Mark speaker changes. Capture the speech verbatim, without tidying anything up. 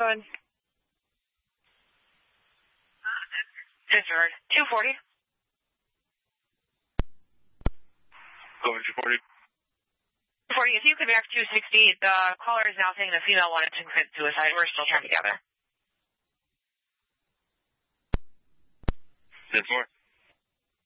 Speaker 1: ahead.
Speaker 2: Disregard. two forty.
Speaker 3: Going two forty.
Speaker 2: two forty, if you could back two sixty, the caller is now saying the female wanted to commit suicide. We're still trying to gather.
Speaker 3: That's more.